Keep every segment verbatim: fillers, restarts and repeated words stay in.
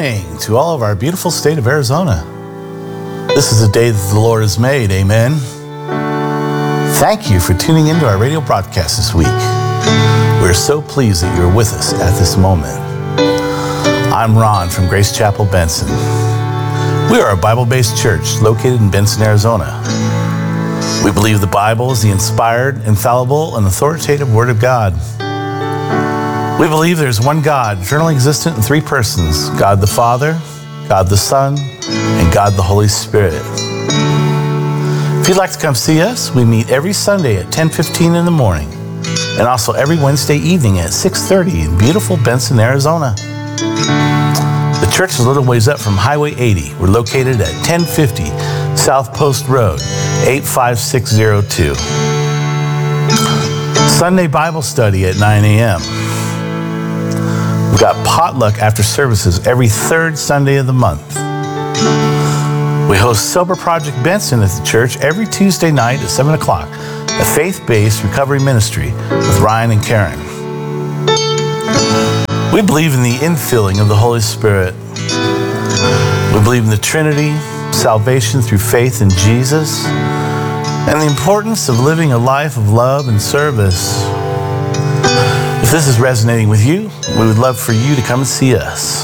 morning to all of our beautiful state of Arizona. This is a day that the Lord has made, amen. Thank you for tuning into our radio broadcast this week. We're so pleased that you're with us at this moment. I'm Ron from Grace Chapel, Benson. We are a Bible-based church located in Benson, Arizona. We believe the Bible is the inspired, infallible, and authoritative Word of God. We believe there's one God, eternally existent in three persons, God the Father, God the Son, and God the Holy Spirit. If you'd like to come see us, we meet every Sunday at ten fifteen in the morning, and also every Wednesday evening at six thirty in beautiful Benson, Arizona. The church is a little ways up from Highway eighty. We're located at ten fifty South Post Road, eight five six zero two. Sunday Bible study at nine a.m. We've got potluck after services every third Sunday of the month. We host Sober Project Benson at the church every Tuesday night at seven o'clock, a faith-based recovery ministry with Ryan and Karen. We believe in the infilling of the Holy Spirit. We believe in the Trinity, salvation through faith in Jesus, and the importance of living a life of love and service. If this is resonating with you, we would love for you to come and see us.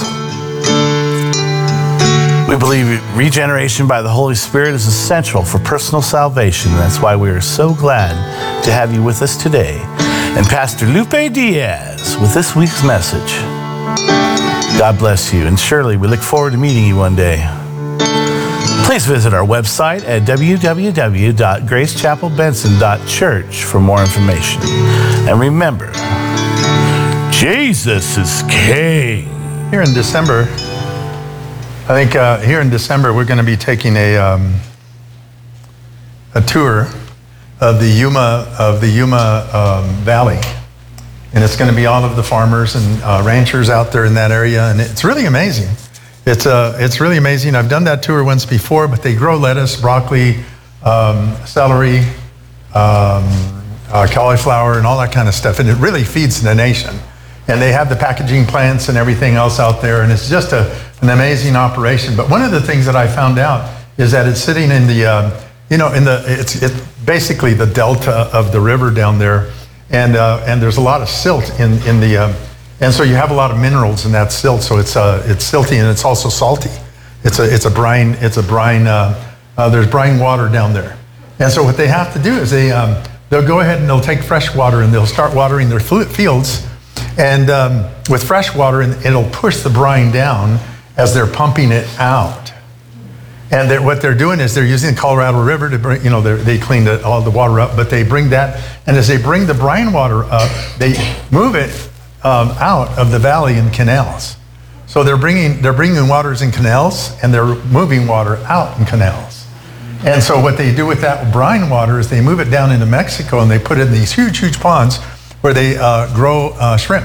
We believe regeneration by the Holy Spirit is essential for personal salvation. That's why we are so glad to have you with us today. And Pastor Lupe Diaz with this week's message. God bless you, and surely we look forward to meeting you one day. Please visit our website at w w w dot grace chapel benson dot church for more information. And remember, Jesus is King. Here in December, I think uh, here in December we're going to be taking a um, a tour of the Yuma of the Yuma um, Valley, and it's going to be all of the farmers and uh, ranchers out there in that area, and it's really amazing. It's uh, it's really amazing. I've done that tour once before, but they grow lettuce, broccoli, um, celery, um, uh, cauliflower, and all that kind of stuff, and it really feeds the nation. And they have the packaging plants and everything else out there, and it's just a, an amazing operation. But one of the things that I found out is that it's sitting in the, um, you know, in the, it's, it's basically the delta of the river down there, and uh, and there's a lot of silt in in the, um, and so you have a lot of minerals in that silt. So it's uh, it's silty and it's also salty. It's a it's a brine it's a brine. Uh, uh, there's brine water down there, and so what they have to do is they um, they'll go ahead and they'll take fresh water and they'll start watering their fields. And um, with fresh water, and it'll push the brine down as they're pumping it out. And they're, what they're doing is they're using the Colorado River to bring, you know, they clean the, all the water up, but they bring that, and as they bring the brine water up, they move it um, out of the valley in canals. So they're bringing they're bringing waters in canals, and they're moving water out in canals. And so what they do with that brine water is they move it down into Mexico, and they put it in these huge, huge ponds where they uh, grow uh, shrimp.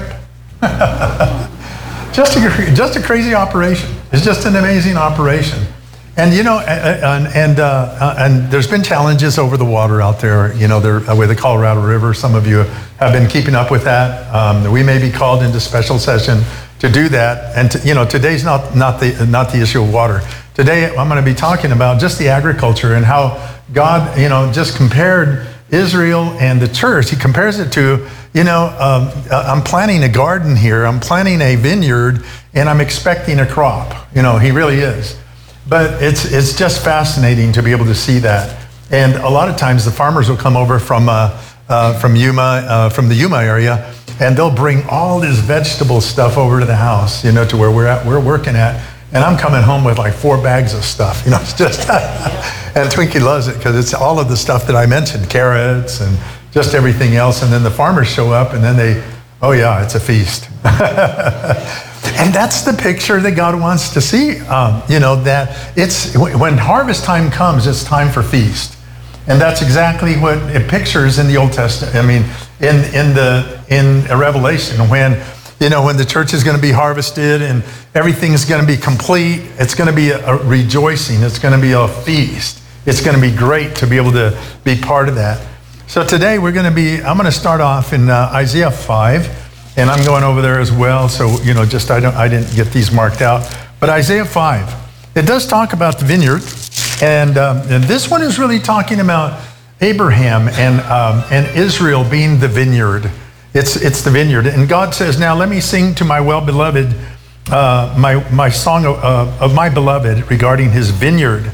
just, a, just a crazy operation. It's just an amazing operation. And you know, and and, uh, and there's been challenges over the water out there, you know, there, with the Colorado River. Some of you have been keeping up with that. Um, we may be called into special session to do that. And to, you know, today's not, not, the, not the issue of water. Today I'm going to be talking about just the agriculture and how God, you know, just compared Israel and the church. He compares it to, you know, um, I'm planting a garden here, I'm planting a vineyard, and I'm expecting a crop. You know, he really is. But it's it's just fascinating to be able to see that. And a lot of times the farmers will come over from uh, uh, from Yuma, uh, from the Yuma area, and they'll bring all this vegetable stuff over to the house, you know, to where we're at, we're working at. And I'm coming home with like four bags of stuff, you know, it's just, and Twinkie loves it because it's all of the stuff that I mentioned, carrots and just everything else. And then the farmers show up and then they, oh yeah, it's a feast. And that's the picture that God wants to see, um, you know, that it's, when harvest time comes, it's time for feast. And that's exactly what it pictures in the Old Testament. I mean, in, in the, in a Revelation, when, you know, when the church is going to be harvested and everything's going to be complete, it's going to be a, a rejoicing. It's going to be a feast. It's going to be great to be able to be part of that. So today we're going to be, I'm going to start off in uh, Isaiah five, and I'm going over there as well. So, you know, just I don't, I didn't get these marked out. But Isaiah five, it does talk about the vineyard. And, um, and this one is really talking about Abraham and, um, and Israel being the vineyard. It's, it's the vineyard. And God says, now let me sing to my well-beloved, uh, my, my song of, uh, of my beloved regarding his vineyard.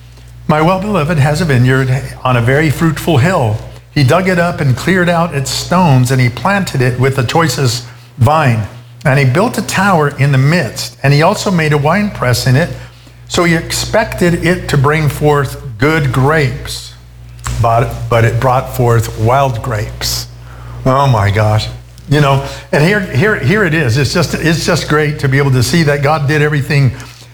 My well-beloved has a vineyard on a very fruitful hill. He dug it up and cleared out its stones, and he planted it with the choicest vine. And he built a tower in the midst, and he also made a winepress in it. So he expected it to bring forth good grapes, but, but it brought forth wild grapes. Oh my gosh. You know, and here, here, here it is. It's just, it's just great to be able to see that God did everything.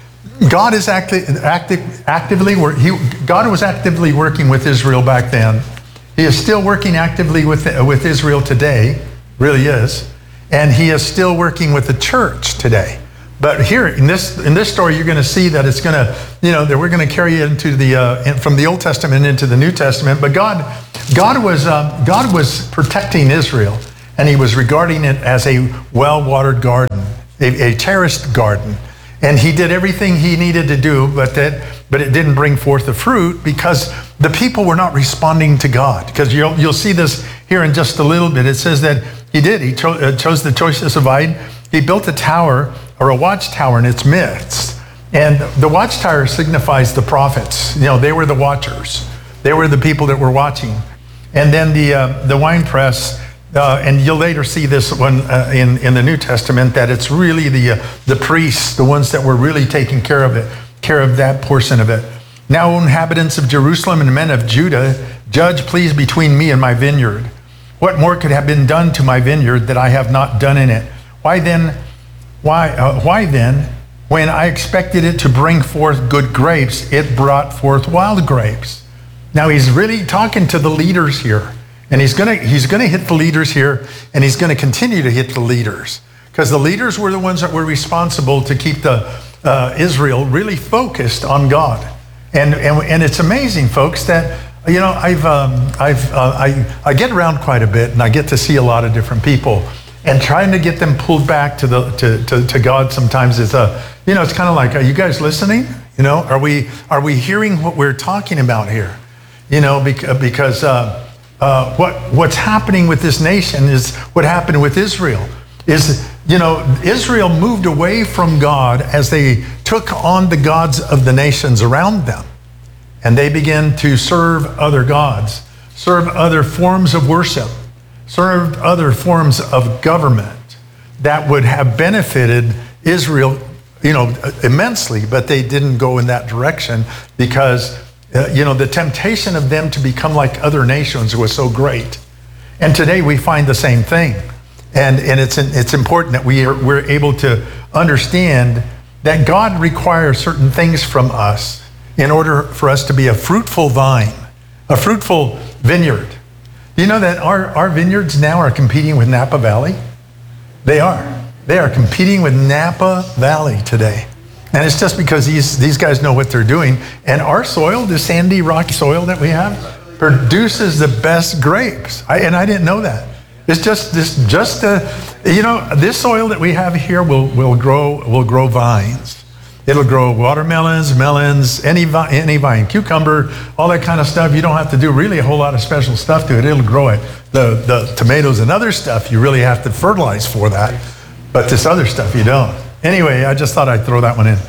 God is acti- active, actively, work, he, God was actively working with Israel back then. He is still working actively with, with Israel today, really is. And he is still working with the church today. But here in this in this story, you're going to see that it's going to, you know, that we're going to carry it into the uh, in, from the Old Testament into the New Testament. But God, God was um, God was protecting Israel, and he was regarding it as a well-watered garden, a, a cherished garden, and he did everything he needed to do, but that but it didn't bring forth the fruit because the people were not responding to God. Because you'll you'll see this here in just a little bit. It says that he did. He cho- uh, chose the choicest of vine. He built a tower or a watchtower in its midst. And the watchtower signifies the prophets. You know, they were the watchers. They were the people that were watching. And then the uh, the wine press, uh, and you'll later see this one uh, in, in the New Testament, that it's really the uh, the priests, the ones that were really taking care of it, care of that portion of it. Now, O inhabitants of Jerusalem and men of Judah, judge please between me and my vineyard. What more could have been done to my vineyard that I have not done in it? Why then, why, uh, why then, when I expected it to bring forth good grapes, it brought forth wild grapes? Now he's really talking to the leaders here, and he's gonna he's gonna hit the leaders here, and he's gonna continue to hit the leaders, because the leaders were the ones that were responsible to keep the uh, Israel really focused on God, and and and it's amazing, folks, that. You know, I've um, I've uh, I I get around quite a bit, and I get to see a lot of different people, and trying to get them pulled back to the to to, to God sometimes is a you know it's kind of like, are you guys listening? You know, are we are we hearing what we're talking about here? You know, because because uh, uh, what what's happening with this nation is what happened with Israel. Is you know Israel moved away from God as they took on the gods of the nations around them. And they began to serve other gods, serve other forms of worship, serve other forms of government that would have benefited Israel, you know, immensely, but they didn't go in that direction because, uh, you know, the temptation of them to become like other nations was so great. And today we find the same thing. And, and it's, it's important that we are, we're able to understand that God requires certain things from us in order for us to be a fruitful vine, a fruitful vineyard. You know that our, our vineyards now are competing with Napa Valley? They are. They are competing with Napa Valley today. And it's just because these, these guys know what they're doing. And our soil, the sandy, rocky soil that we have, produces the best grapes. I, and I didn't know that. It's just this, just uh, you know, this soil that we have here will, will grow, will grow vines. It'll grow watermelons, melons, any vine, any vine, cucumber, all that kind of stuff. You don't have to do really a whole lot of special stuff to it. It'll grow it. The, the tomatoes and other stuff, you really have to fertilize for that. But this other stuff, you don't. Anyway, I just thought I'd throw that one in.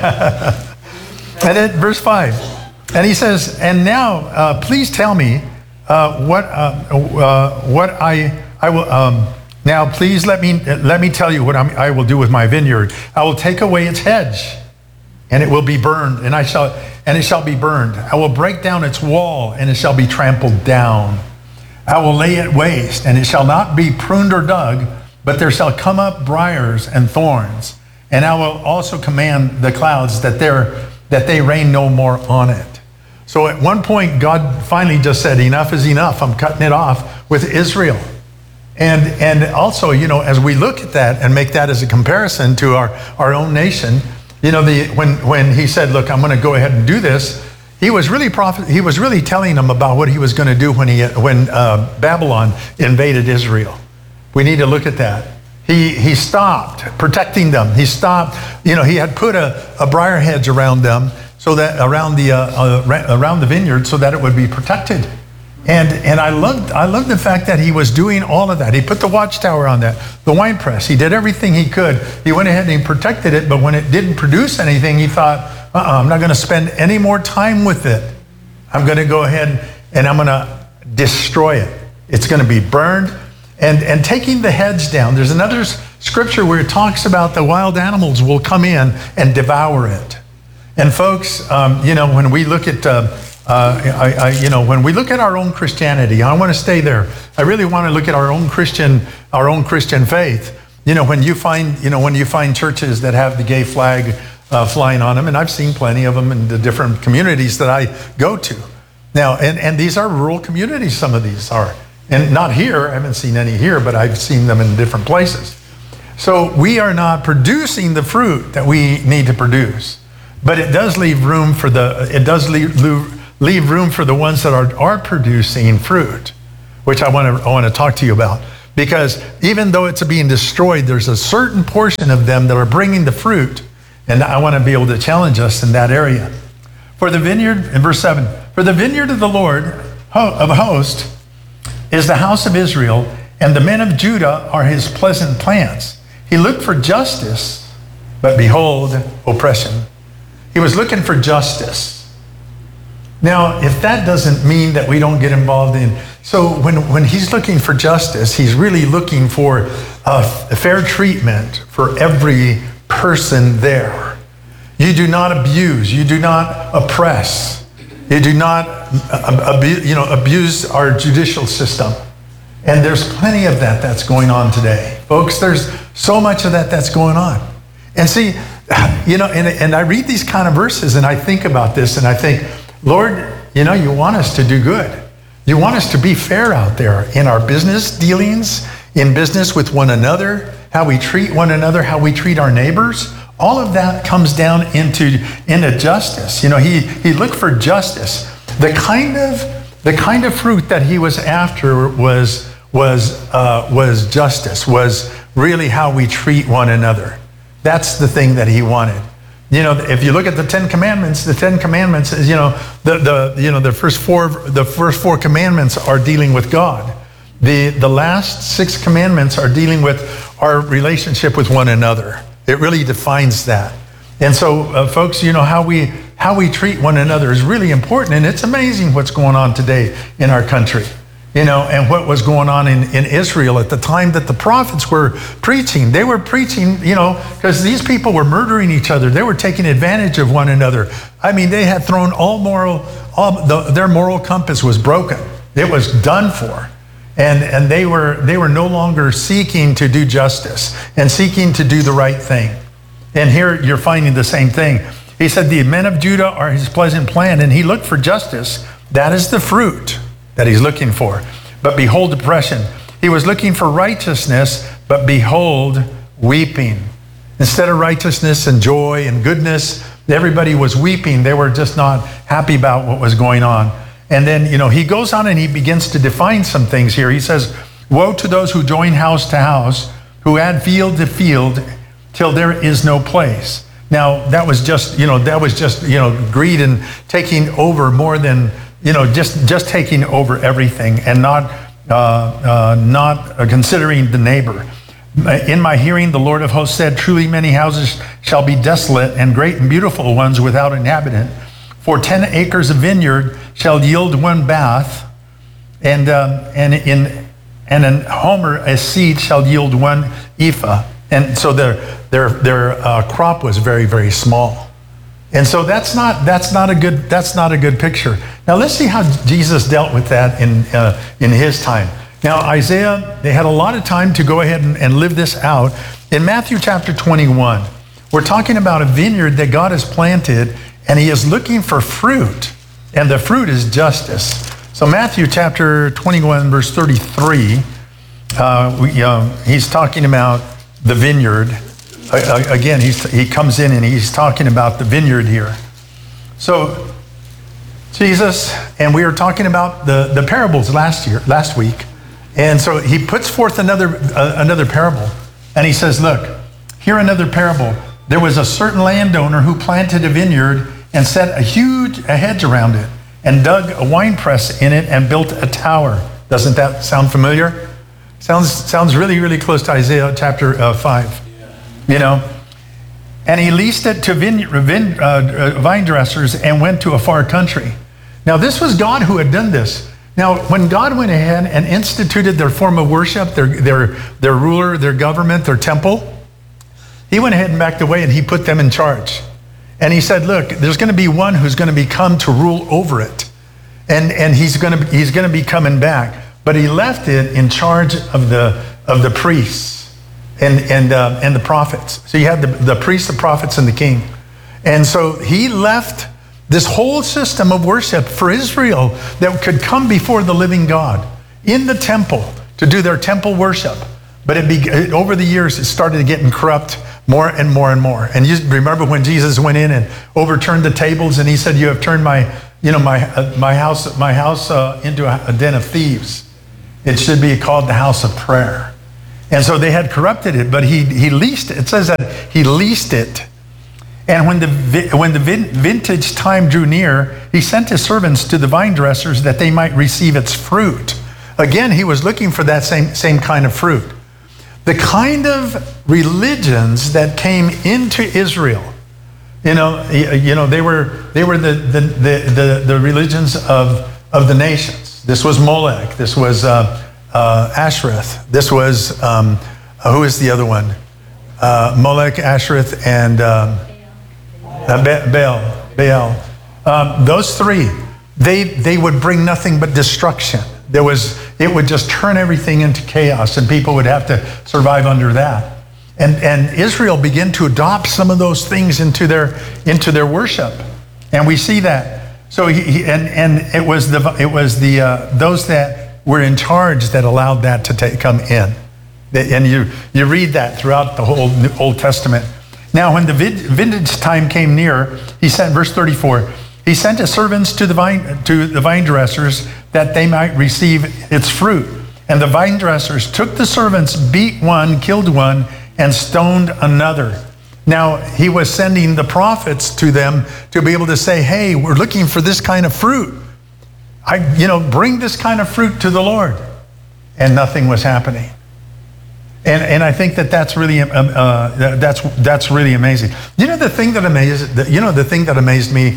And then verse five. And he says, and now, uh, please tell me uh, what uh, uh, what I, I will... Um, Now, please let me let me tell you what I'm, I will do with my vineyard. I will take away its hedge, and it will be burned, and I shall and it shall be burned. I will break down its wall, and it shall be trampled down. I will lay it waste, and it shall not be pruned or dug, but there shall come up briars and thorns. And I will also command the clouds that there that they rain no more on it. So at one point, God finally just said, enough is enough. I'm cutting it off with Israel. And and also, you know, as we look at that and make that as a comparison to our, our own nation, you know, the when when he said, look, I'm going to go ahead and do this, he was really prophet, he was really telling them about what he was going to do when he when uh, Babylon invaded Israel. We need to look at that. he, he stopped protecting them. He stopped, you know, he had put a, a briar hedge around them, so that around the, uh, uh, around the vineyard so that it would be protected. And and I loved I loved the fact that he was doing all of that. He put the watchtower on that, the wine press. He did everything he could. He went ahead and he protected it, but when it didn't produce anything, he thought, uh-uh, I'm not going to spend any more time with it. I'm going to go ahead and I'm going to destroy it. It's going to be burned. And, and taking the heads down, there's another scripture where it talks about the wild animals will come in and devour it. And folks, um, you know, when we look at... Uh, Uh, I, I, you know, when we look at our own Christianity, I want to stay there. I really want to look at our own Christian, our own Christian faith. You know, when you find, you know, when you find churches that have the gay flag uh, flying on them, and I've seen plenty of them in the different communities that I go to. Now, and, and these are rural communities. Some of these are, and not here. I haven't seen any here, but I've seen them in different places. So we are not producing the fruit that we need to produce, but it does leave room for the. It does leave. leave Leave room for the ones that are, are producing fruit, which I want to I want to talk to you about. Because even though it's being destroyed, there's a certain portion of them that are bringing the fruit, and I want to be able to challenge us in that area. For the vineyard, in verse seven, for the vineyard of the Lord of hosts is the house of Israel, and the men of Judah are his pleasant plants. He looked for justice, but behold, oppression. He was looking for justice. Now, if that doesn't mean that we don't get involved in, so when, when he's looking for justice, he's really looking for a fair treatment for every person there. You do not abuse, you do not oppress, you do not abuse, you know, abuse our judicial system. And there's plenty of that that's going on today. Folks, there's so much of that that's going on. And see, you know, and, and I read these kind of verses and I think about this and I think, Lord, you know, you want us to do good. You want us to be fair out there in our business dealings, in business with one another, how we treat one another, how we treat our neighbors. All of that comes down into, into justice. You know, he, he looked for justice. The kind of, the kind of fruit that he was after was, was, uh, was justice, was really how we treat one another. That's the thing that he wanted. You know, if you look at the Ten Commandments, the Ten Commandments is, you know, the, the you know the first four the first four commandments are dealing with God. The the last six commandments are dealing with our relationship with one another. It really defines that. And so, uh, folks, you know, how we how we treat one another is really important. And it's amazing what's going on today in our country. You know, and what was going on in, in Israel at the time that the prophets were preaching. They were preaching, you know, because these people were murdering each other. They were taking advantage of one another. I mean, they had thrown all moral, all the, their moral compass was broken. It was done for. And and they were they were no longer seeking to do justice and seeking to do the right thing. And here you're finding the same thing. He said, the men of Judah are his pleasant plan, and he looked for justice. That is the fruit that he's looking for. But behold, oppression. He was looking for righteousness, but behold, weeping. Instead of righteousness and joy and goodness, everybody was weeping. They were just not happy about what was going on. And then, you know, he goes on and he begins to define some things here. He says, woe to those who join house to house, who add field to field, till there is no place. Now, that was just, you know, that was just, you know, greed and taking over more than, you know, just, just taking over everything and not, uh, uh, not considering the neighbor. In my hearing, the Lord of hosts said, truly many houses shall be desolate and great and beautiful ones without inhabitant. For ten acres of vineyard shall yield one bath, and, um, and in and in Homer a seed shall yield one ephah. And so their, their, their uh, crop was very, very small. And so that's not that's not a good that's not a good picture. Now let's see how Jesus dealt with that in uh, in his time. Now Isaiah, they had a lot of time to go ahead and, and live this out. In Matthew chapter twenty-one, we're talking about a vineyard that God has planted, and he is looking for fruit, and the fruit is justice. So Matthew chapter twenty-one, verse thirty-three, uh, we, um, he's talking about the vineyard. Again, he's, he comes in and he's talking about the vineyard here. So, Jesus, and we were talking about the, the parables last year, last week. And so he puts forth another uh, another parable. And he says, look, here another parable. There was a certain landowner who planted a vineyard and set a huge a hedge around it and dug a wine press in it and built a tower. Doesn't that sound familiar? Sounds sounds really, really close to Isaiah chapter uh, five. You know? And he leased it to vine, vine, uh, vine dressers and went to a far country. Now, this was God who had done this. Now, when God went ahead and instituted their form of worship, their, their, their ruler, their government, their temple, he went ahead and backed away and he put them in charge. And he said, look, there's going to be one who's going to be come to rule over it. And, and he's going to, he's going to be coming back. But he left it in charge of the, of the priests and, and, uh, and the prophets. So you had the, the priests, the prophets, and the king. And so he left this whole system of worship for Israel that could come before the living God in the temple to do their temple worship. But it be, over the years, it started getting corrupt more and more and more. And you remember when Jesus went in and overturned the tables, and he said, "You have turned my, you know, my uh, my house, my house uh, into a, a den of thieves. It should be called the house of prayer." And so they had corrupted it, but he he leased it. It says that he leased it. And when the when the vintage time drew near, he sent his servants to the vine dressers that they might receive its fruit. Again, he was looking for that same same kind of fruit. The kind of religions that came into Israel, you know, you know, they were they were the the the, the, the religions of of the nations. This was Molech. This was uh, uh, Ashereth. This was um, uh, who is the other one? Uh, Molech, Ashereth, and um, uh, Baal. Baal. Um, those three, they they would bring nothing but destruction. There was, it would just turn everything into chaos, and people would have to survive under that. And and Israel began to adopt some of those things into their into their worship, and we see that. So he, he and and it was the it was the uh, those that were in charge that allowed that to take, come in, and you you read that throughout the whole Old Testament. Now, when the vintage time came near, he sent, verse thirty-four. He sent his servants to the vine to the vine dressers that they might receive its fruit. And the vine dressers took the servants, beat one, killed one, and stoned another. Now, he was sending the prophets to them to be able to say, hey, we're looking for this kind of fruit. I, you know, bring this kind of fruit to the Lord. And nothing was happening. And and I think that that's really um, uh, that's that's really amazing. You know the thing that amazed you know the thing that amazed me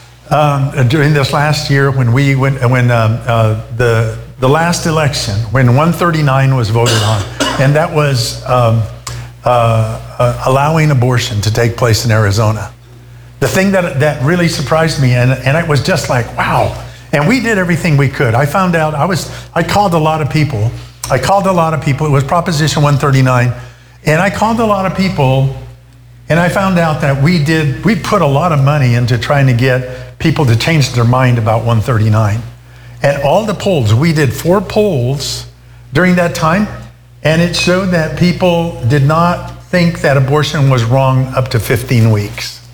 um, during this last year when we went when um, uh, the the last election when one thirty-nine was voted on, and that was um, uh, uh, allowing abortion to take place in Arizona. The thing that that really surprised me, and and it was just like wow. And we did everything we could. I found out I was I called a lot of people. I called a lot of people. It was Proposition one thirty-nine. And I called a lot of people, and I found out that we did, we put a lot of money into trying to get people to change their mind about one thirty-nine. And all the polls, we did four polls during that time, and it showed that people did not think that abortion was wrong up to fifteen weeks.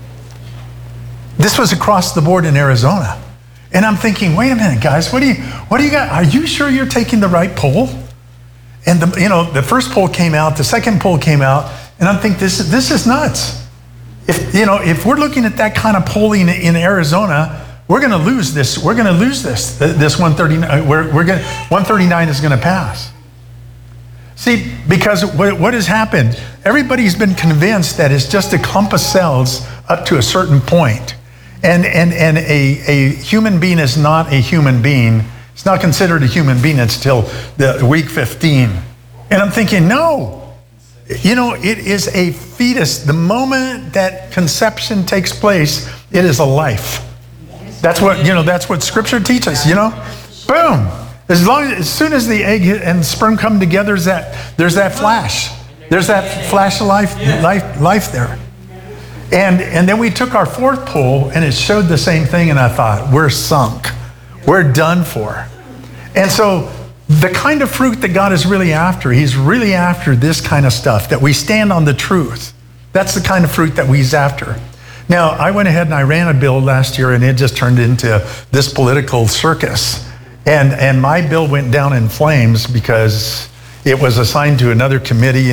This was across the board in Arizona. And I'm thinking, wait a minute, guys, what do you, what do you got? Are you sure you're taking the right poll? And the, you know, the first poll came out, the second poll came out, and I'm thinking, this, this is nuts. If you know, if we're looking at that kind of polling in Arizona, we're going to lose this. We're going to lose this. This one thirty-nine. We're we're going one thirty-nine is going to pass. See, because what, what has happened? Everybody's been convinced that it's just a clump of cells up to a certain point. And and and a, a human being is not a human being. It's not considered a human being until the week fifteen. And I'm thinking, no. You know, it is a fetus. The moment that conception takes place, it is a life. That's what, you know, that's what Scripture teaches, you know? Boom. As long as, as soon as the egg and sperm come together, there's that, there's that flash. There's that flash of life, life, life there. And and then we took our fourth poll, and it showed the same thing, and I thought, we're sunk. We're done for. And so the kind of fruit that God is really after, he's really after this kind of stuff, that we stand on the truth. That's the kind of fruit that he's after. Now, I went ahead and I ran a bill last year, and it just turned into this political circus. And, and my bill went down in flames because it was assigned to another committee, and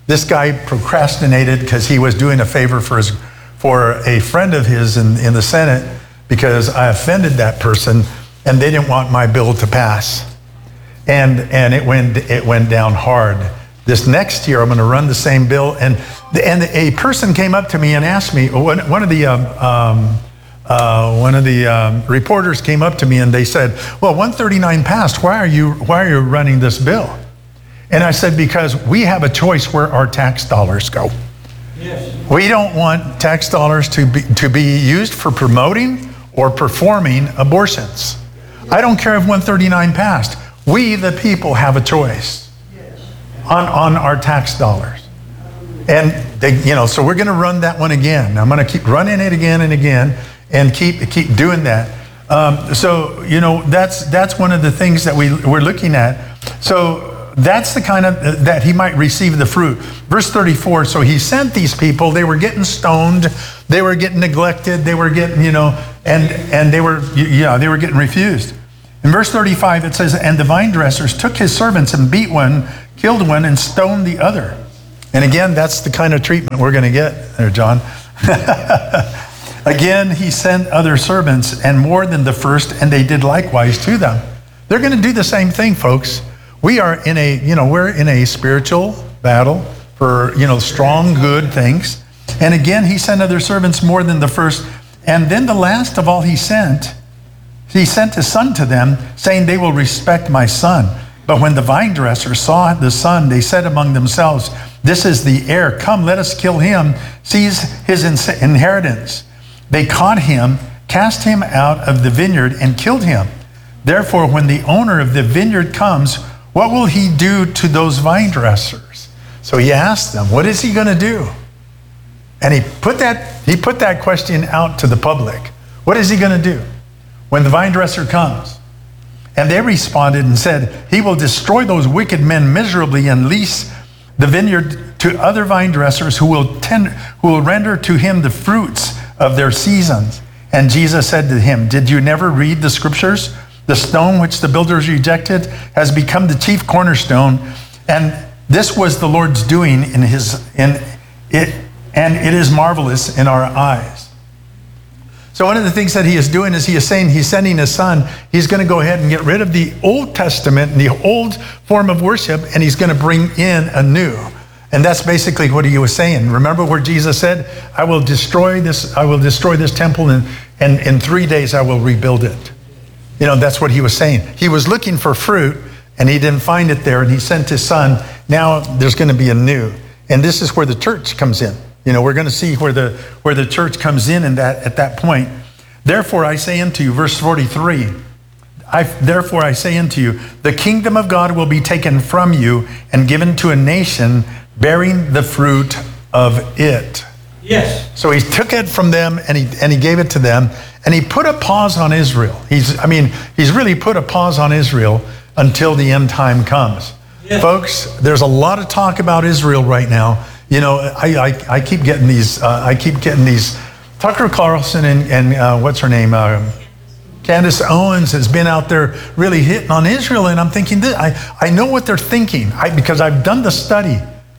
This guy procrastinated because he was doing a favor for his, for a friend of his in, in the Senate, because I offended that person and they didn't want my bill to pass. And and it went it went down hard. This next year, I'm going to run the same bill. And and a person came up to me and asked me, one, one of the um, um, uh, one of the um, reporters came up to me and they said, well, one thirty-nine passed. Why are you why are you running this bill? And I said, because we have a choice where our tax dollars go. Yes. We don't want tax dollars to be to be used for promoting or performing abortions. I don't care if one thirty-nine passed. We, the people, have a choice on, on our tax dollars. And they, you know, so we're going to run that one again. I'm going to keep running it again and again and keep keep doing that. Um, so, you know, that's that's one of the things that we, we're looking at. So that's the kind of, uh, that he might receive the fruit. Verse thirty-four, so he sent these people. They were getting stoned. They were getting neglected. They were getting, you know, and, and they were, yeah, they were getting refused. In verse thirty-five, it says, and the vine dressers took his servants and beat one, killed one, and stoned the other. And again, that's the kind of treatment we're going to get there, John. Again, he sent other servants, and more than the first, and they did likewise to them. They're going to do the same thing, folks. We are in a, you know, we're in a spiritual battle for, you know, strong, good things. And again, he sent other servants more than the first. And then the last of all he sent, he sent his son to them, saying, they will respect my son. But when the vine dressers saw the son, they said among themselves, this is the heir. Come, let us kill him, seize his inheritance. They caught him, cast him out of the vineyard, and killed him. Therefore, when the owner of the vineyard comes, what will he do to those vine dressers? So he asked them, what is he going to do? And he put that, he put that question out to the public. What is he going to do when the vine dresser comes? And they responded and said, he will destroy those wicked men miserably and lease the vineyard to other vine dressers who will tend, who will render to him the fruits of their seasons. And Jesus said to him, did you never read the scriptures? The stone which the builders rejected has become the chief cornerstone. And this was the Lord's doing in his, in it, and it is marvelous in our eyes. So one of the things that he is doing is he is saying he's sending his son. He's going to go ahead and get rid of the Old Testament and the old form of worship, and he's going to bring in a new. And that's basically what he was saying. Remember where Jesus said, I will destroy this, I will destroy this temple, and, and in three days I will rebuild it. You know, that's what he was saying. He was looking for fruit, and he didn't find it there, and he sent his son. Now there's going to be a new. And this is where the church comes in. You know, we're going to see where the where the church comes in, in that at that point. Therefore I say unto you, verse forty-three, I, therefore I say unto you, the kingdom of God will be taken from you and given to a nation bearing the fruit of it. Yes. So he took it from them and he and he gave it to them, and he put a pause on Israel. He's I mean, he's really put a pause on Israel until the end time comes. Yes. Folks, there's a lot of talk about Israel right now. You know, I, I, I keep getting these, uh, I keep getting these, Tucker Carlson and, and uh, what's her name? Uh, Candace Owens has been out there really hitting on Israel. And I'm thinking, this, I, I know what they're thinking I, because I've done the study,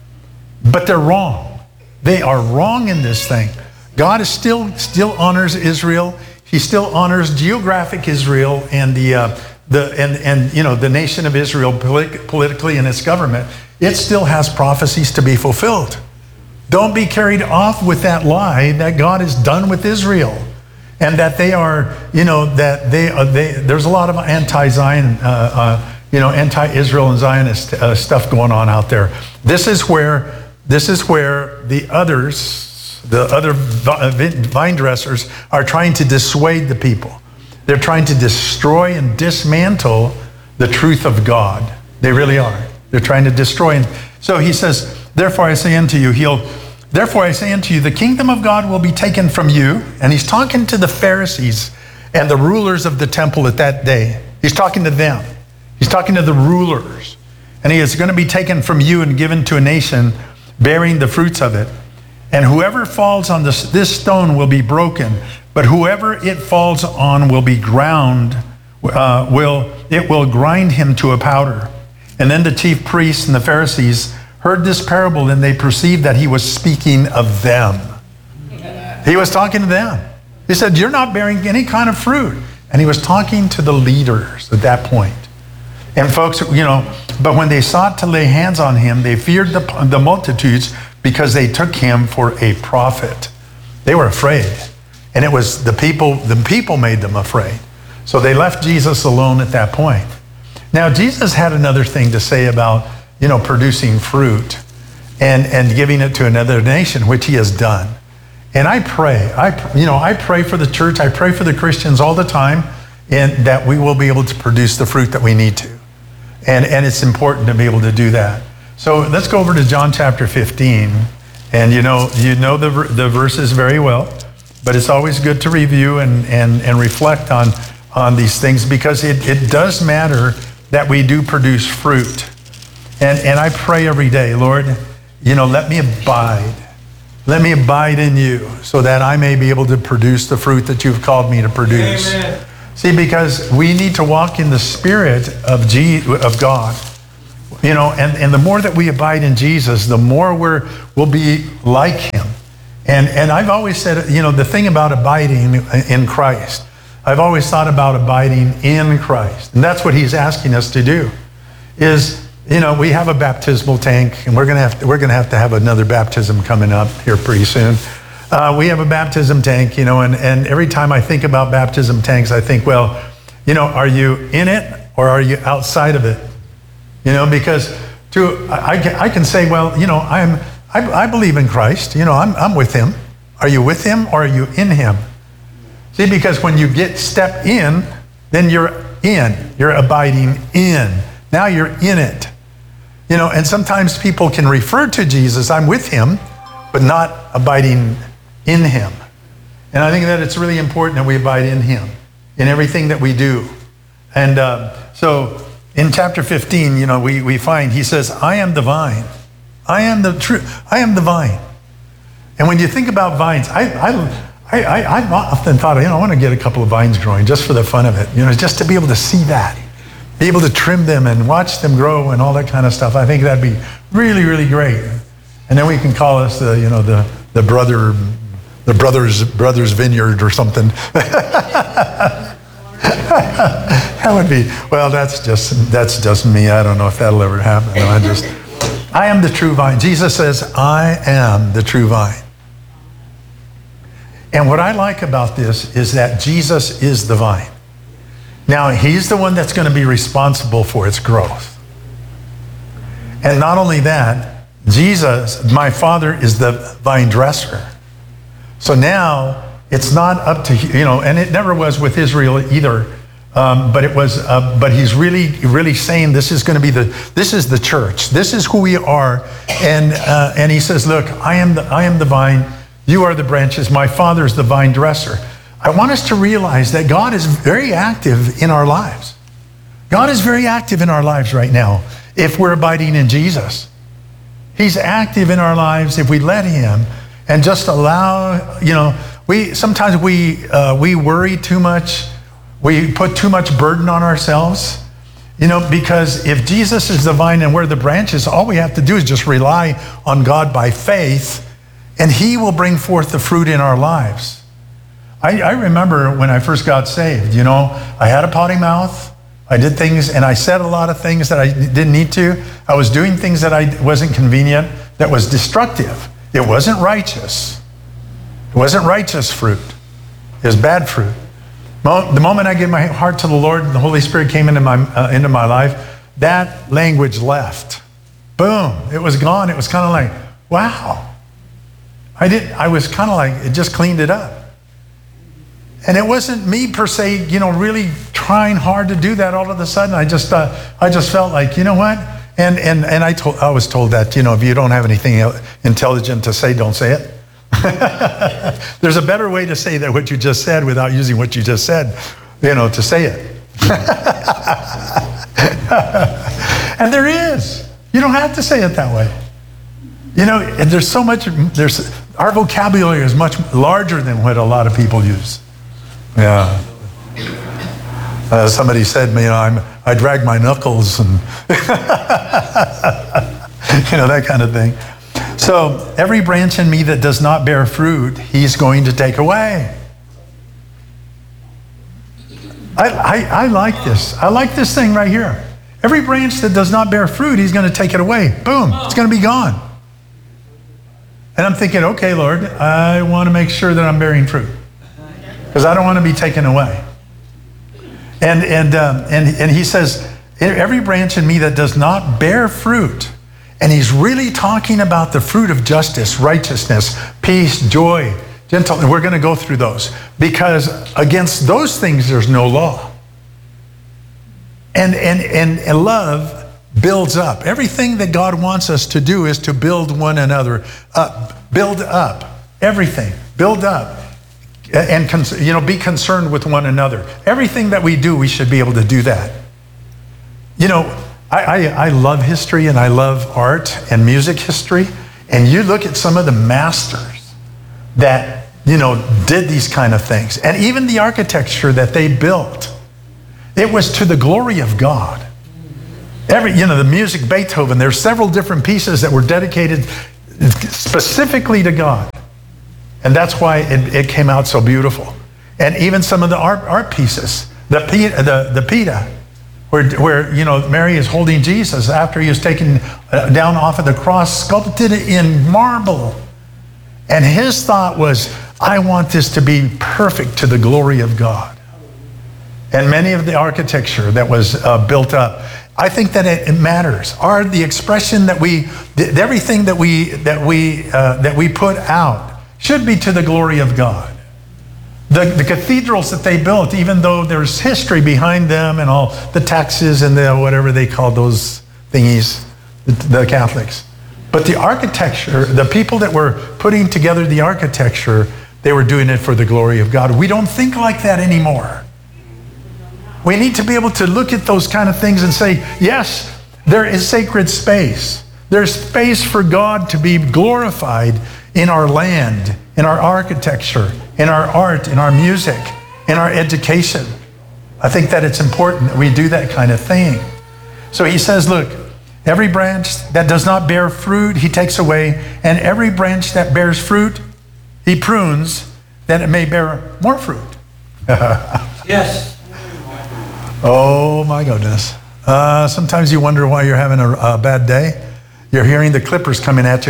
but they're wrong. They are wrong in this thing. God is still, still honors Israel. He still honors geographic Israel and the, uh, the, and, and, you know, the nation of Israel polit- politically and its government. It still has prophecies to be fulfilled. Don't be carried off with that lie that God is done with Israel, and that they are, you know, that they, uh, they there's a lot of anti-Zion, uh, uh, you know, anti-Israel and Zionist uh, stuff going on out there. This is where, this is where the others, the other vine dressers, are trying to dissuade the people. They're trying to destroy and dismantle the truth of God. They really are. They're trying to destroy. And so he says, therefore I say unto you, he'll, therefore I say unto you, the kingdom of God will be taken from you. And he's talking to the Pharisees and the rulers of the temple at that day. He's talking to them. He's talking to the rulers. And he is going to be taken from you and given to a nation bearing the fruits of it. And whoever falls on this, this stone will be broken, but whoever it falls on will be ground, uh, will, it will grind him to a powder. And then the chief priests and the Pharisees heard this parable, and they perceived that he was speaking of them. He was talking to them. He said, you're not bearing any kind of fruit. And he was talking to the leaders at that point. And folks, you know, but when they sought to lay hands on him, they feared the, the multitudes because they took him for a prophet. They were afraid. And it was the people, the people made them afraid. So they left Jesus alone at that point. Now, Jesus had another thing to say about, you know, producing fruit and, and giving it to another nation, which he has done. And I pray, I, you know, I pray for the church, I pray for the Christians all the time, and that we will be able to produce the fruit that we need to. And, and it's important to be able to do that. So let's go over to John chapter fifteen. And you know, you know the, the verses very well, but it's always good to review and, and, and reflect on, on these things, because it, it does matter that we do produce fruit. And, and I pray every day, Lord, you know, let me abide. Let me abide in you so that I may be able to produce the fruit that you've called me to produce. Amen. See, because we need to walk in the Spirit of G, of God. You know, and, and the more that we abide in Jesus, the more we're, we'll be like him. And, and I've always said, you know, the thing about abiding in Christ, I've always thought about abiding in Christ. And that's what he's asking us to do, is, you know, we have a baptismal tank, and we're going to have to, we're going to have to have another baptism coming up here pretty soon. Uh, we have a baptism tank, you know, and, and every time I think about baptism tanks, I think, well, you know, are you in it or are you outside of it? You know, because to I, I can say, well, you know, I'm I, I believe in Christ. You know, I'm I'm with him. Are you with him or are you in him? See, because when you get step in, then you're in. You're abiding in. Now you're in it. You know, and sometimes people can refer to Jesus, I'm with him, but not abiding in him. And I think that it's really important that we abide in him, in everything that we do. And uh, so in chapter fifteen, you know, we, we find, he says, I am the vine. I am the true, I am the vine. And when you think about vines, I, I, I, I, I've often thought, you know, I want to get a couple of vines growing just for the fun of it, you know, just to be able to see that. Be able to trim them and watch them grow and all that kind of stuff. I think that'd be really, really great. And then we can call us the, you know, the the brother, the brothers brothers vineyard or something. That would be, well, that's just that's just me. I don't know if that'll ever happen. No, I just, I am the true vine. Jesus says, I am the true vine. And what I like about this is that Jesus is the vine. Now, he's the one that's going to be responsible for its growth. And not only that, Jesus, my Father, is the vine dresser. So now, it's not up to, you know, and it never was with Israel either, um, but it was, uh, but he's really, really saying this is going to be the, this is the church. This is who we are. And uh, and he says, look, I am the, I am the vine, you are the branches, my Father is the vine dresser. I want us to realize that God is very active in our lives. God is very active in our lives right now if we're abiding in Jesus. He's active in our lives if we let him and just allow, you know, we sometimes we uh, we worry too much. We put too much burden on ourselves, you know, because if Jesus is the vine and we're the branches, all we have to do is just rely on God by faith, and he will bring forth the fruit in our lives. I, I remember when I first got saved, you know, I had a potty mouth. I did things, and I said a lot of things that I didn't need to. I was doing things that I wasn't convenient, that was destructive. It wasn't righteous. It wasn't righteous fruit. It was bad fruit. The moment I gave my heart to the Lord and the Holy Spirit came into my, uh, into my life, that language left. Boom, it was gone. It was kind of like, wow. I did. I was kind of like, it just cleaned it up. And it wasn't me per se, you know, really trying hard to do that all of a sudden. I just uh, I just felt like, you know what? And and and I told I was told that, you know, if you don't have anything intelligent to say, don't say it. There's a better way to say that what you just said without using what you just said, you know, to say it. And there is. You don't have to say it that way. You know, and there's so much, there's our vocabulary is much larger than what a lot of people use. Yeah. Uh, somebody said, you know, I'm, I drag my knuckles, and You know, that kind of thing. So every branch in me that does not bear fruit, he's going to take away. I, I, I like this. I like this thing right here. Every branch that does not bear fruit, he's going to take it away. Boom, it's going to be gone. And I'm thinking, okay, Lord, I want to make sure that I'm bearing fruit, because I don't want to be taken away. And and um, and and he says, every branch in me that does not bear fruit, and he's really talking about the fruit of justice, righteousness, peace, joy, gentleness. We're going to go through those, because against those things there's no law. And and and, and love builds up. Everything that God wants us to do is to build one another up. Build up. Everything. Build up. And, you know, be concerned with one another. Everything that we do, we should be able to do that. You know, I, I, I love history, and I love art and music history. And you look at some of the masters that, you know, did these kind of things. And even the architecture that they built, it was to the glory of God. Every, you know, the music, Beethoven, there's several different pieces that were dedicated specifically to God. And that's why it, it came out so beautiful. And even some of the art, art pieces, the, the, the Pietà, where, where, you know, Mary is holding Jesus after he was taken down off of the cross, sculpted in marble. And his thought was, I want this to be perfect to the glory of God. And many of the architecture that was uh, built up, I think that it, it matters. Are the expression that we, th- everything that we that we uh, that we put out should be to the glory of God. The, the cathedrals that they built, even though there's history behind them and all the taxes and the whatever they call those thingies, the, the Catholics. But the architecture, the people that were putting together the architecture, they were doing it for the glory of God. We don't think like that anymore. We need to be able to look at those kind of things and say, yes, there is sacred space. There's space for God to be glorified in our land, in our architecture, in our art, in our music, in our education. I think that it's important that we do that kind of thing. So he says, look, every branch that does not bear fruit, he takes away, and every branch that bears fruit, he prunes, that it may bear more fruit. Yes. Oh my goodness. Uh, sometimes you wonder why you're having a, a bad day. You're hearing the clippers coming at you.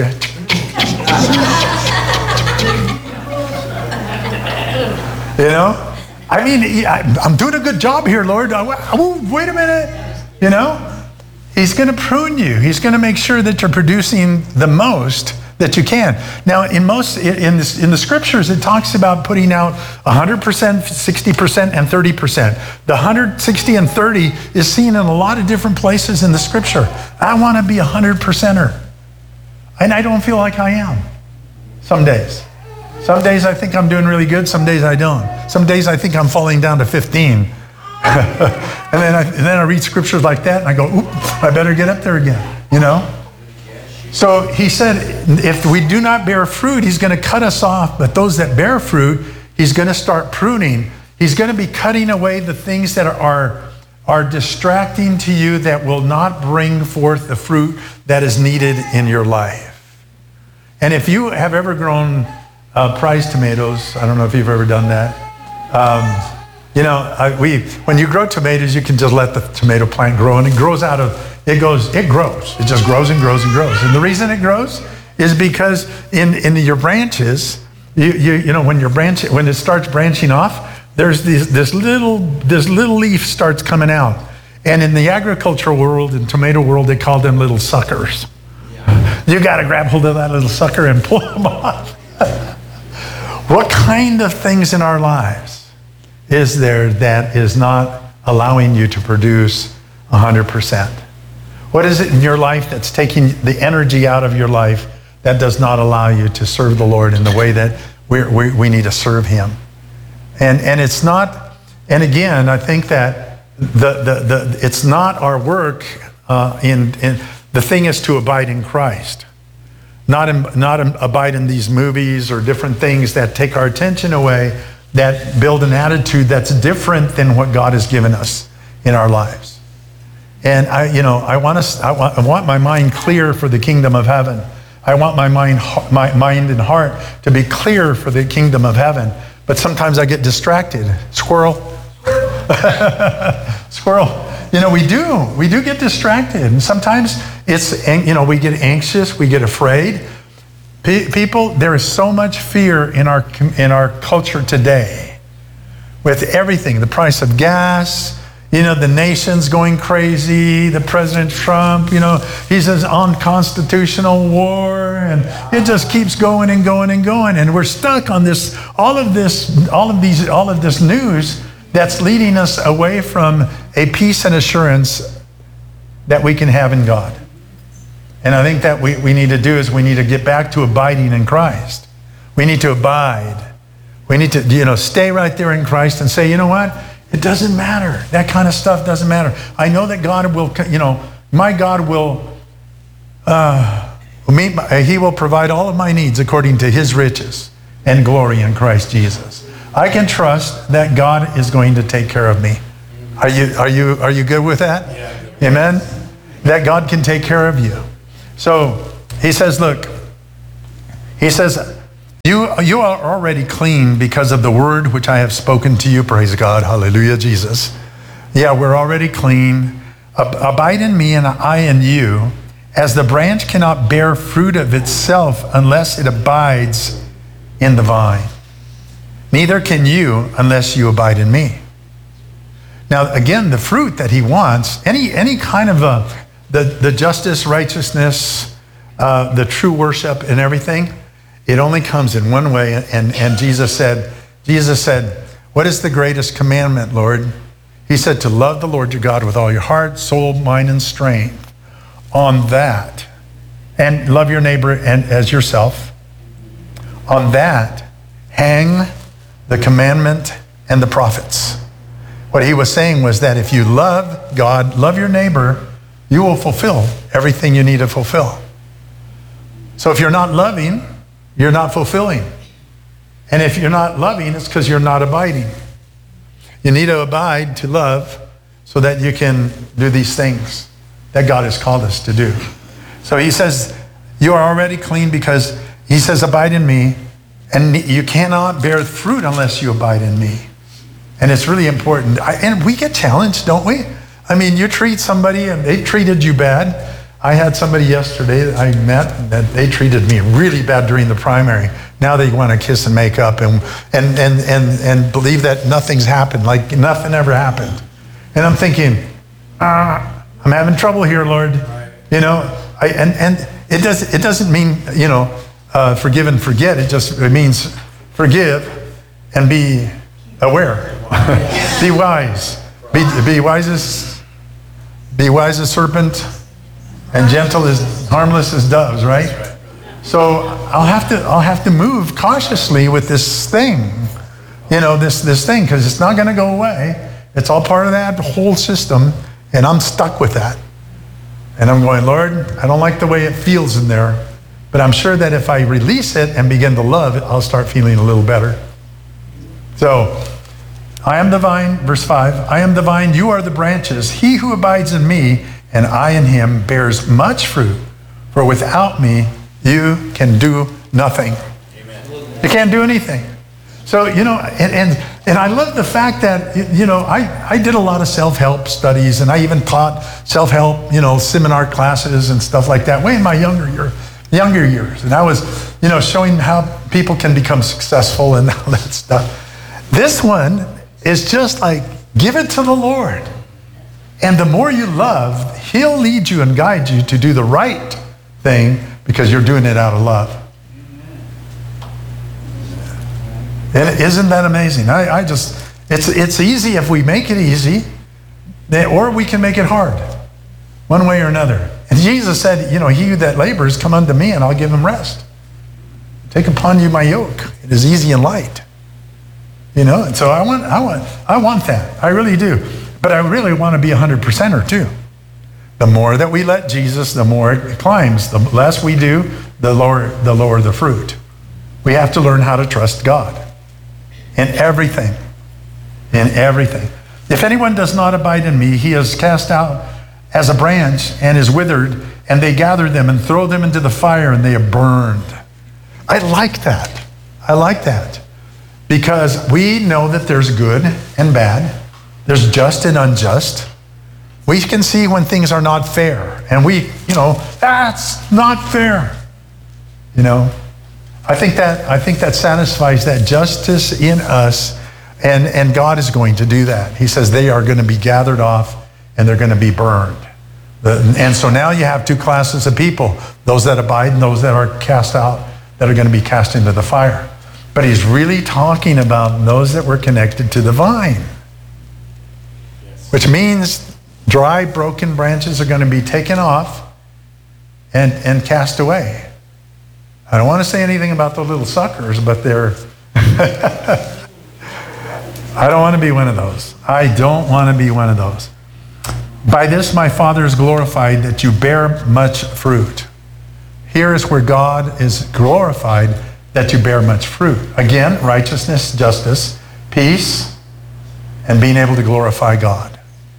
You know? I mean, I'm doing a good job here, Lord. Oh, wait a minute. You know? He's going to prune you. He's going to make sure that you're producing the most that you can. Now, in most in this, in the scriptures, it talks about putting out one hundred percent, sixty percent, and thirty percent. The one hundred, sixty, and thirty is seen in a lot of different places in the scripture. I want to be a one hundred percenter. And I don't feel like I am some days. Some days I think I'm doing really good. Some days I don't. Some days I think I'm falling down to fifteen. and, then I, and then I read scriptures like that, and I go, oop, I better get up there again, you know? So he said, if we do not bear fruit, he's going to cut us off. But those that bear fruit, he's going to start pruning. He's going to be cutting away the things that are, are distracting to you, that will not bring forth the fruit that is needed in your life. And if you have ever grown uh, prize tomatoes, I don't know if you've ever done that. Um, you know, I, we when you grow tomatoes, you can just let the tomato plant grow, and it grows out of It goes, it grows. It just grows and grows and grows. And the reason it grows is because in, in your branches, you, you you know, when your branch when it starts branching off, there's this this little this little leaf starts coming out. And in the agricultural world, in tomato world, they call them little suckers. Yeah. You got to grab hold of that little sucker and pull them off. What kind of things in our lives is there that is not allowing you to produce one hundred percent? What is it in your life that's taking the energy out of your life that does not allow you to serve the Lord in the way that we're, we we need to serve Him? And and it's not, and again, I think that the the, the it's not our work. Uh, in, in the thing is to abide in Christ, not in, not in, abide in these movies or different things that take our attention away, that build an attitude that's different than what God has given us in our lives. And I, you know, I want to, I want, I want my mind clear for the kingdom of heaven. I want my mind, my mind and heart to be clear for the kingdom of heaven. But sometimes I get distracted. Squirrel. Squirrel. You know, we do. We do get distracted. And sometimes it's, you know, we get anxious. We get afraid. People, there is so much fear in our, in our culture today with everything. The price of gas, you know, the nation's going crazy. The President Trump, you know, he says unconstitutional war, and it just keeps going and going and going. And we're stuck on this, all of this, all of these, all of this news that's leading us away from a peace and assurance that we can have in God. And I think that we, we need to do is we need to get back to abiding in Christ. We need to abide. We need to, you know, stay right there in Christ and say, you know what? It doesn't matter. That kind of stuff doesn't matter. I know that God will, you know, my God will, uh, meet my, he will provide all of my needs according to his riches and glory in Christ Jesus. I can trust that God is going to take care of me. Are you, are you, are you good with that? Yeah. Amen? That God can take care of you. So he says, look, he says, you, you are already clean because of the word which I have spoken to you. Praise God. Hallelujah, Jesus. Yeah, we're already clean. Ab- abide in me and I in you, as the branch cannot bear fruit of itself unless it abides in the vine. Neither can you unless you abide in me. Now, again, the fruit that he wants, any, any kind of a, the, the justice, righteousness, uh, the true worship and everything, it only comes in one way. And, and Jesus said, Jesus said, what is the greatest commandment, Lord? He said to love the Lord your God with all your heart, soul, mind, and strength. On that, and love your neighbor and as yourself. On that, hang the commandment and the prophets. What he was saying was that if you love God, love your neighbor, you will fulfill everything you need to fulfill. So if you're not loving, you're not fulfilling. And if you're not loving, it's because you're not abiding. You need to abide to love so that you can do these things that God has called us to do. So he says, you are already clean because he says, abide in me. And you cannot bear fruit unless you abide in me. And it's really important. I, and we get challenged, don't we? I mean, you treat somebody and they treated you bad. I had somebody yesterday that I met that they treated me really bad during the primary. Now they want to kiss and make up and, and, and, and, and believe that nothing's happened, like nothing ever happened. And I'm thinking, ah, I'm having trouble here, Lord. You know, I, and, and it, does, it doesn't mean, you know, Uh, forgive and forget. It just it means forgive and be aware. Be wise. Be, be wise as be wise as serpent and gentle as harmless as doves, right? So I'll have to I'll have to move cautiously with this thing, you know, this this thing, because it's not going to go away. It's all part of that whole system, and I'm stuck with that. And I'm going, Lord, I don't like the way it feels in there. But I'm sure that if I release it and begin to love it, I'll start feeling a little better. So, I am the vine, verse five, I am the vine, you are the branches. He who abides in me and I in him bears much fruit. For without me, you can do nothing. Amen. You can't do anything. So, you know, and, and, and I love the fact that, you know, I, I did a lot of self-help studies, and I even taught self-help, you know, seminar classes and stuff like that way in my younger years. Younger years. And I was, you know, showing how people can become successful and all that stuff. This one is just like, give it to the Lord. And the more you love, he'll lead you and guide you to do the right thing because you're doing it out of love. And isn't that amazing? I, I just, it's, it's easy if we make it easy, or we can make it hard, one way or another. And Jesus said, you know, he that labors, come unto me and I'll give him rest. Take upon you my yoke. It is easy and light. You know, and so I want, I want, I want that. I really do. But I really want to be a hundred percenter too. The more that we let Jesus, the more it climbs. The less we do, the lower, the lower the fruit. We have to learn how to trust God in everything. In everything. If anyone does not abide in me, he is cast out as a branch and is withered, and they gather them and throw them into the fire, and they are burned. I like that. I like that. Because we know that there's good and bad. There's just and unjust. We can see when things are not fair. And we, you know, that's not fair. You know, I think that I think that satisfies that justice in us. And, and God is going to do that. He says they are going to be gathered off and they're going to be burned. The, and so now you have two classes of people, those that abide and those that are cast out, that are going to be cast into the fire. But he's really talking about those that were connected to the vine, yes. Which means dry, broken branches are going to be taken off and, and cast away. I don't want to say anything about the little suckers, but they're... I don't want to be one of those. I don't want to be one of those. By this my Father is glorified, that you bear much fruit. Here is where God is glorified, that you bear much fruit. Again, righteousness, justice, peace, and being able to glorify God.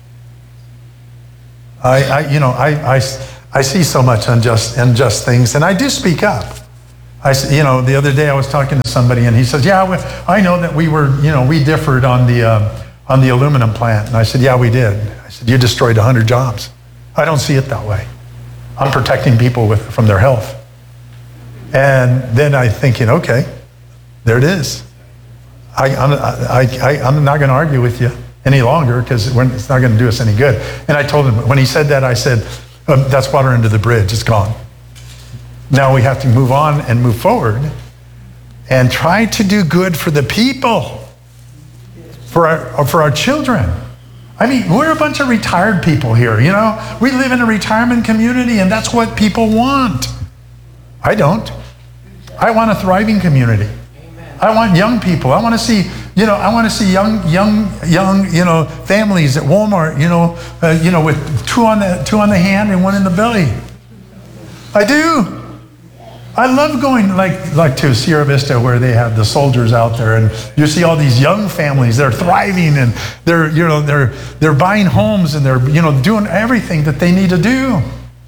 I, I you know, I, I, I see so much unjust, unjust things, and I do speak up. I, you know, the other day I was talking to somebody, and he says, "Yeah, we, I know that we were, you know, we differed on the uh, on the aluminum plant." And I said, "Yeah, we did." I said, "You destroyed a hundred jobs." I don't see it that way. I'm protecting people with from their health. And then I'm thinking, okay, there it is. I, I'm, I, I, I'm not going to argue with you any longer because it's not going to do us any good. And I told him, when he said that, I said, um, that's water under the bridge. It's gone. Now we have to move on and move forward and try to do good for the people, for our, for our children. I mean, we're a bunch of retired people here, you know? We live in a retirement community, and that's what people want. I don't. I want a thriving community. Amen. I want young people. I want to see, you know, I want to see young, young, young, you know, families at Walmart, you know, uh, you know, with two on the two on the hand and one in the belly. I do. I love going like like to Sierra Vista, where they have the soldiers out there, and you see all these young families. They're thriving, and they're, you know, they're they're buying homes, and they're, you know, doing everything that they need to do.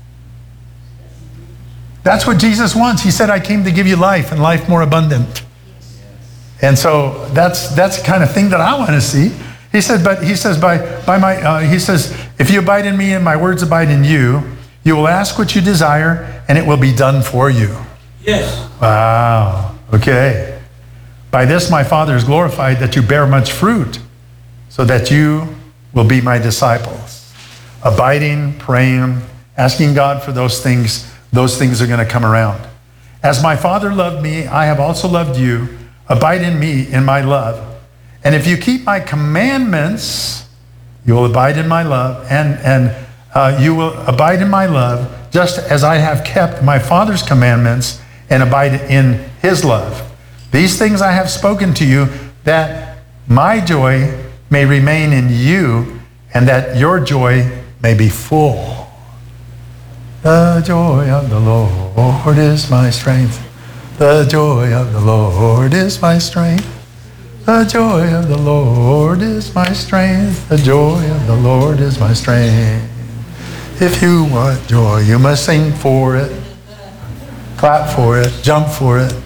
That's what Jesus wants. He said, "I came to give you life, and life more abundant." And so that's that's the kind of thing that I want to see. He said, but he says, by by my uh, he says, "If you abide in me and my words abide in you, you will ask what you desire, and it will be done for you." Yes. Wow. Okay. "By this my Father is glorified, that you bear much fruit, so that you will be my disciples." Abiding, praying, asking God for those things. Those things are going to come around. "As my Father loved me, I have also loved you. Abide in me, in my love. And if you keep my commandments, you will abide in my love, and, and uh, you will abide in my love, just as I have kept my Father's commandments and abide in his love. These things I have spoken to you, that my joy may remain in you, and that your joy may be full." The joy of the Lord is my strength. The joy of the Lord is my strength. The joy of the Lord is my strength. The joy of the Lord is my strength. If you want joy, you must sing for it, clap for it, jump for it.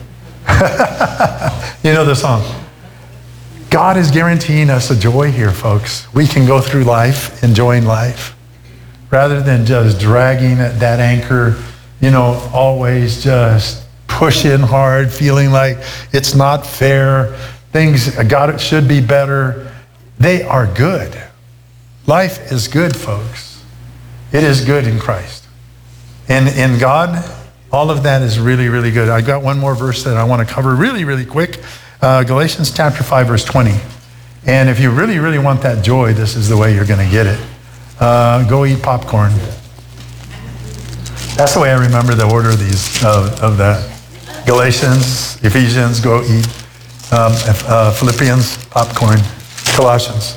You know the song. God is guaranteeing us a joy here, folks. We can go through life, enjoying life, rather than just dragging at that anchor, you know, always just pushing hard, feeling like it's not fair, things, God, it should be better. They are good. Life is good, folks. It is good in Christ. And in God, all of that is really, really good. I got one more verse that I want to cover really, really quick. Uh, Galatians chapter five, verse twenty. And if you really, really want that joy, this is the way you're going to get it. Uh, go eat popcorn. That's the way I remember the order of these, uh, of that. Galatians, Ephesians, go eat. Um, uh, Philippians, popcorn. Colossians.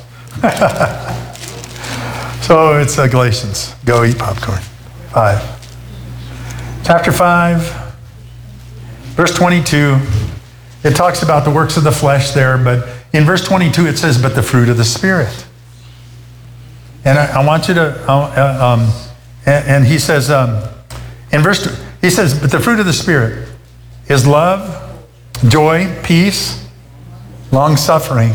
So it's uh, Galatians, go eat popcorn. Five. Chapter five, verse twenty-two. It talks about the works of the flesh there, but in verse twenty-two it says, "But the fruit of the Spirit." And I, I want you to, uh, um, and, and he says, um, in verse two, he says, but the fruit of the Spirit is love, joy, peace, long-suffering,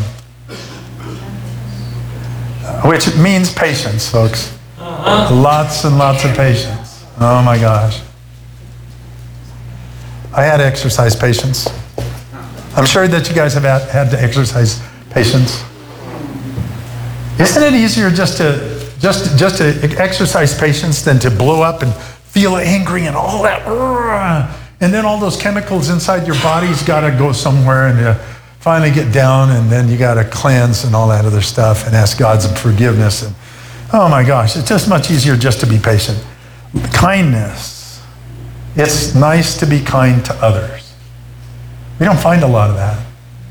which means patience, folks. Uh-huh. Lots and lots of patience. Oh my gosh. I had to exercise patience. I'm sure that you guys have had, had to exercise patience. Isn't it easier just to just just to exercise patience than to blow up and feel angry and all that? And then all those chemicals inside your body's got to go somewhere, and you finally get down, and then you got to cleanse and all that other stuff and ask God's forgiveness. And oh my gosh, it's just much easier just to be patient. Kindness. It's nice to be kind to others. We don't find a lot of that.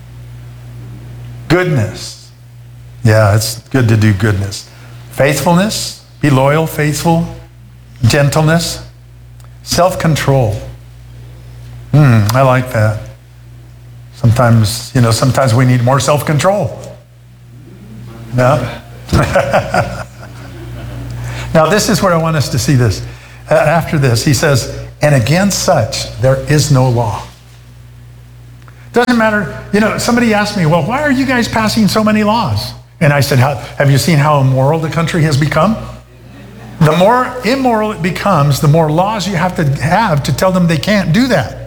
Goodness. Yeah, it's good to do goodness. Faithfulness. Be loyal, faithful. Gentleness. Self-control. Hmm, I like that. Sometimes, you know, sometimes we need more self-control. Yeah. Now, this is where I want us to see this. After this, he says, and against such, there is no law. Doesn't matter, you know, somebody asked me, well, why are you guys passing so many laws? And I said, how, have you seen how immoral the country has become? The more immoral it becomes, the more laws you have to have to tell them they can't do that.